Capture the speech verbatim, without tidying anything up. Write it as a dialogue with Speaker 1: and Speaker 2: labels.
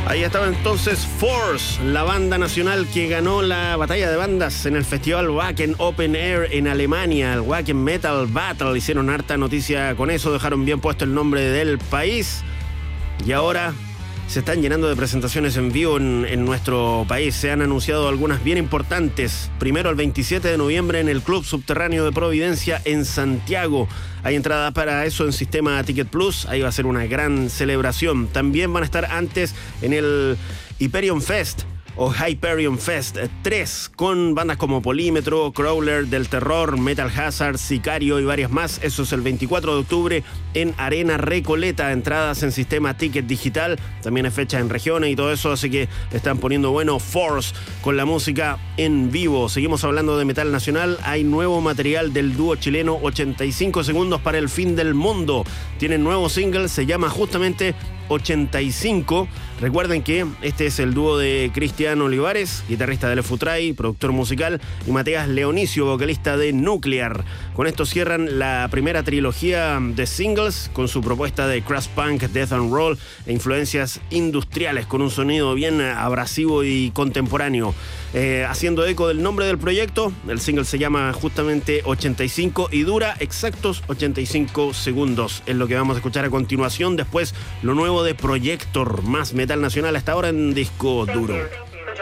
Speaker 1: Ahí estaba entonces Force, la banda nacional que ganó la batalla de bandas en el festival Wacken Open Air en Alemania, el Wacken Metal Battle. Hicieron harta noticia con eso, dejaron bien puesto el nombre del país y ahora se están llenando de presentaciones en vivo en, en nuestro país. Se han anunciado algunas bien importantes. Primero, el veintisiete de noviembre en el Club Subterráneo de Providencia en Santiago. Hay entradas para eso en Sistema Ticket Plus. Ahí va a ser una gran celebración. También van a estar antes en el Hyperion Fest o Hyperion Fest tres, con bandas como Polímetro, Crawler, Del Terror, Metal Hazard, Sicario y varias más. Eso es el veinticuatro de octubre en Arena Recoleta. Entradas en Sistema Ticket Digital. También hay fechas en regiones y todo eso, así que están poniendo bueno Force con la música en vivo. Seguimos hablando de metal nacional. Hay nuevo material del dúo chileno ochenta y cinco segundos para el fin del mundo. Tienen nuevo single, se llama justamente ochenta y cinco. Recuerden que este es el dúo de Cristian Olivares, guitarrista de Le Futray, productor musical, y Matías Leonicio, vocalista de Nuclear. Con esto cierran la primera trilogía de singles con su propuesta de crash punk, death and roll e influencias industriales, con un sonido bien abrasivo y contemporáneo. Eh, haciendo eco del nombre del proyecto, el single se llama justamente ochenta y cinco y dura exactos ochenta y cinco segundos. Es lo que vamos a escuchar a continuación. Después, lo nuevo de Projector, más metal nacional hasta ahora en Disco Duro.